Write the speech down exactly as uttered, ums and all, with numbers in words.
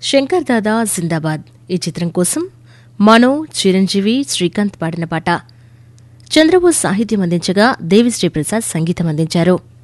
శంకర్ దాదా జిందాబాద్ ఈ చిత్రం కోసం మనో, చిరంజీవి, శ్రీకాంత్ పాడిన పాట. చంద్రబోస్ సాహిత్యం అందించగా దేవిశ్రీ ప్రసాద్ సంగీతం అందించారు.